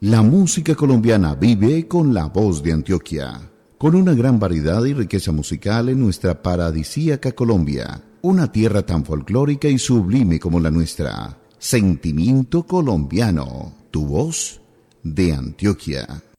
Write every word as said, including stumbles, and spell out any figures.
La música colombiana vive con la voz de Antioquia, con una gran variedad y riqueza musical en nuestra paradisíaca Colombia, una tierra tan folclórica y sublime como la nuestra. Sentimiento colombiano, tu voz de Antioquia.